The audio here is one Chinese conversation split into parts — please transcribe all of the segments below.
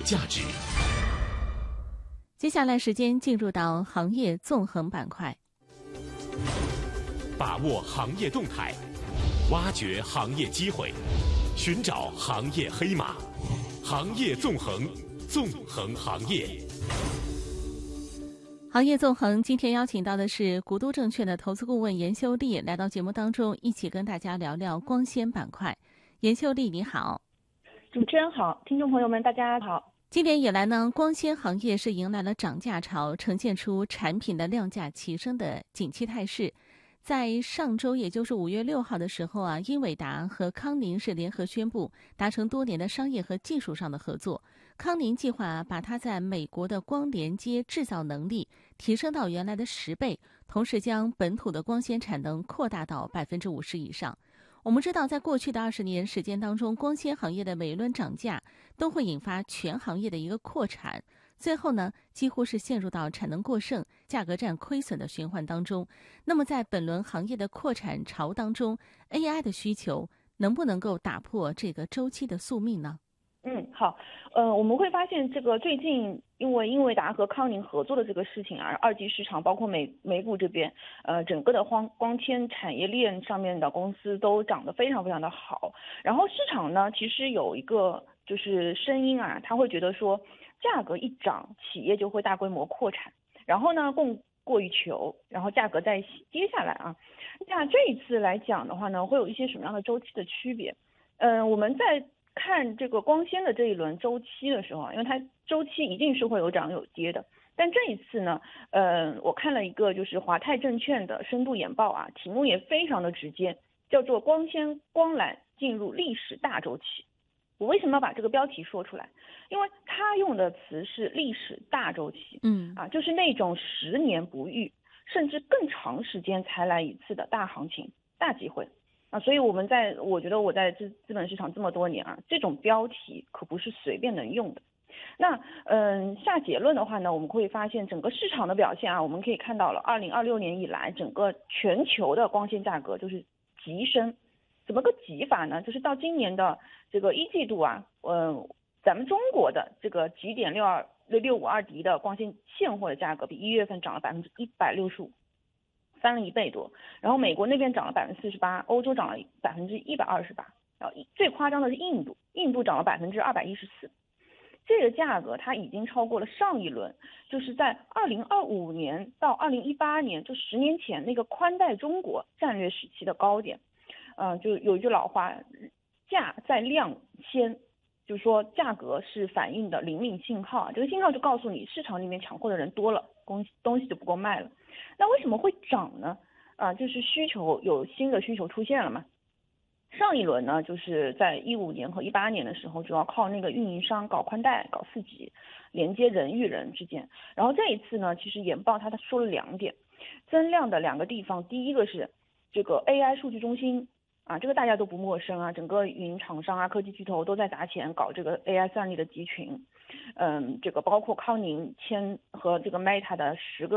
价值。 接下来时间进入到行业纵横板块， 把握行业动态，挖掘行业机会，寻找行业黑马，行业纵横，纵横行业。 行业纵横今天邀请到的是古都证券的投资顾问严秀丽，来到节目当中一起跟大家聊聊光纤板块。严秀丽你好。 主持人好，听众朋友们大家好。 今年以来呢，光纤行业是迎来了涨价潮，呈现出产品的量价齐升的景气态势。在上周，也就是5月6号的时候啊，英伟达和康宁是联合宣布达成多年的商业和技术上的合作。康宁计划把它在美国的光连接制造能力提升到原来的10倍，同时将本土的光纤产能扩大到50%以上。我们知道，在过去的20年时间当中，光纤行业的每一轮涨价都会引发全行业的一个扩产，最后呢，几乎是陷入到产能过剩、价格战亏损的循环当中。那么在本轮行业的扩产潮当中 ，AI 的需求能不能够打破这个周期的宿命呢？ 好，我们会发现这个最近因为英伟达和康宁合作的这个事情啊，二级市场包括美股这边，整个的光纤产业链上面的公司都涨得非常非常的好。然后市场呢，其实有一个就是声音啊，他会觉得说，价格一涨，企业就会大规模扩产，然后呢供过于求，然后价格再跌下来啊。那这一次来讲的话呢，会有一些什么样的周期的区别？我们在看这个光纤的这一轮周期的时候，因为它周期一定是会有涨有跌的，但这一次呢，我看了一个就是华泰证券的深度研报啊，题目也非常的直接，叫做光纤光缆进入历史大周期。我为什么要把这个标题说出来？因为他用的词是历史大周期，就是那种10年不遇，甚至更长时间才来一次的大行情、大机会。所以我觉得我在资本市场这么多年啊，这种标题可不是随便能用的。那下结论的话呢，我们会发现整个市场的表现啊，我们可以看到了2026年以来，整个全球的光纤价格就是急升。怎么个急法呢？就是到今年的这个1季度啊，咱们中国的这个极点652D 的光纤现货的价格比1月份涨了165%。翻了1倍多，然后美国那边涨了48%，欧洲涨了128%，然后最夸张的是印度涨了214%。这个价格它已经超过了上一轮，就是在2025年到2018年，就10年前那个宽带中国战略时期的高点。就有一句老话，价在量先，就是说价格是反映的灵敏信号，这个信号就告诉你市场里面抢货的人多了，东西就不够卖了。那为什么会涨呢？就是有新的需求出现了嘛。上一轮呢，就是在15年和18年的时候，主要靠那个运营商搞宽带、搞4G，连接人与人之间。然后这一次呢，其实研报它说了2点，增量的2个地方，第一个是这个 AI 数据中心。这个大家都不陌生啊，整个云厂商啊、科技巨头都在砸钱搞这个 AI 算力的集群。这个包括康宁签和这个 Meta 的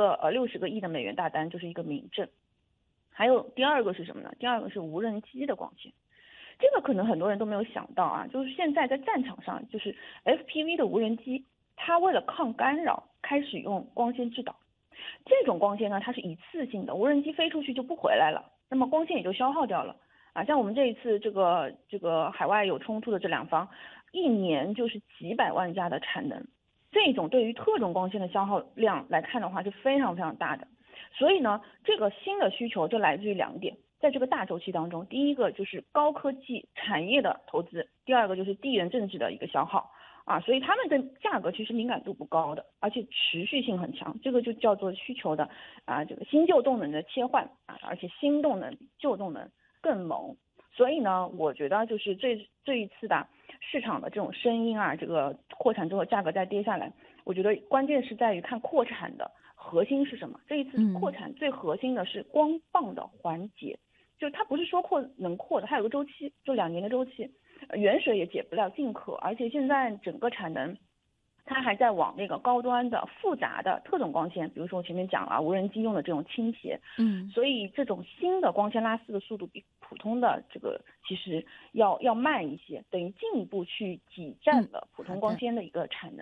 60个亿的美元大单，就是一个明证。还有第二个是什么呢？第二个是无人机的光纤。这个可能很多人都没有想到啊，就是现在在战场上，就是 FPV 的无人机，它为了抗干扰，开始用光纤制导。这种光纤呢，它是一次性的，无人机飞出去就不回来了，那么光纤也就消耗掉了。像我们这一次这个海外有冲突的这2方，一年就是几百万架的产能，这种对于特种光纤的消耗量来看的话是非常非常大的。所以呢，这个新的需求就来自于2点，在这个大周期当中，第一个就是高科技产业的投资，第二个就是地缘政治的一个消耗所以他们的价格其实敏感度不高的，而且持续性很强，这个就叫做需求的这个新旧动能的切换而且新动能比旧动能更猛。所以呢，我觉得就是这一次的市场的这种声音这个扩产之后价格再跌下来，我觉得关键是在于看扩产的核心是什么。这一次扩产最核心的是光棒的缓解，就它不是说能扩的，它有个周期，就2年的周期。远水也解不了近渴，而且现在整个产能它还在往那个高端的复杂的特种光纤，比如说我前面讲了无人机用的这种倾斜，所以这种新的光纤拉丝的速度比普通的这个其实要慢一些，等于进一步去挤占了普通光纤的一个产能。